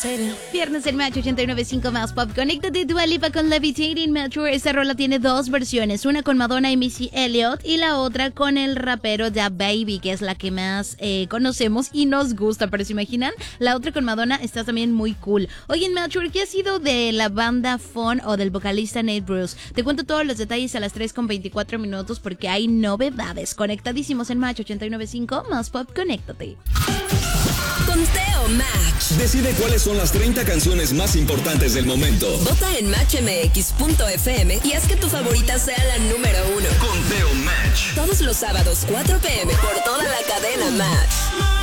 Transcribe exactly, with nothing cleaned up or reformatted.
Viernes en Match ochenta y nueve punto cinco más pop. Conéctate Dua Lipa con Levitating Metro. Esta rola tiene dos versiones, una con Madonna y Missy Elliott y la otra con el rapero Da Baby, que es la que más eh, conocemos y nos gusta. Pero se imaginan, la otra con Madonna está también muy cool. Oye, en Metro, ¿qué ha sido de la banda Fun o del vocalista Nate Bruce? Te cuento todos los detalles a las tres con veinticuatro minutos porque hay novedades. Conectadísimos en Match ochenta y nueve punto cinco más pop. Conéctate. Conteo Match. Decide cuáles son las treinta canciones más importantes del momento. Vota en match m x punto f m y haz que tu favorita sea la número uno. Conteo Match. Todos los sábados, cuatro p m por toda la cadena Match.